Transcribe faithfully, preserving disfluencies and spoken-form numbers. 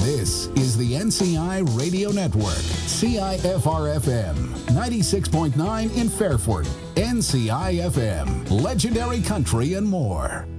This is the N C I Radio Network, C I F R F M, ninety-six point nine in Fairford, N C I F M, Legendary Country and more.